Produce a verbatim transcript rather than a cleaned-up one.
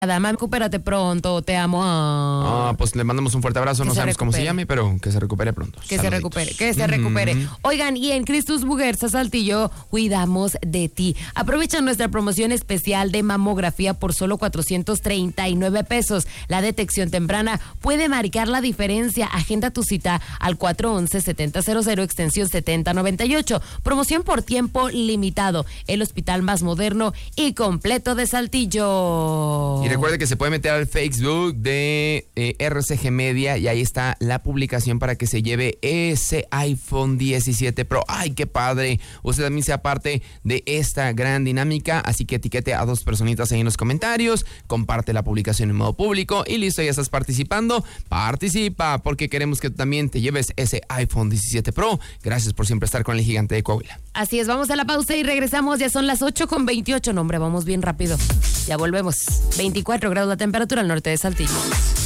Adama, recupérate pronto, te amo. Ah, pues le mandamos un fuerte abrazo, Que no se sabemos cómo se recupere. llame, pero que se recupere pronto. Que Saluditos. se recupere, que se recupere. Mm. Oigan, y en Cristus Muguerza Saltillo, cuidamos de ti. Aprovecha nuestra promoción especial de mamografía por solo cuatrocientos treinta y nueve pesos. La detección temprana puede marcar la diferencia. Agenda tu cita al cuatro once, setenta cero cero, extensión setenta noventa y ocho. Promoción por tiempo limitado. El hospital más moderno y completo de Saltillo. Y recuerde que se puede meter al Facebook de eh, R C G Media y ahí está la publicación para que se lleve ese iPhone diecisiete Pro. ¡Ay, qué padre! Usted también sea parte de esta gran dinámica, así que etiquete a dos personitas ahí en los comentarios, comparte la publicación en modo público y listo, ya estás participando. Participa porque queremos que tú también te lleves ese iPhone diecisiete Pro. Gracias por siempre estar con el gigante de Coahuila. Así es, vamos a la pausa y regresamos. Ya son las ocho con veintiocho. No, hombre, vamos bien rápido. Ya volvemos. veinticuatro grados la temperatura al norte de Saltillo.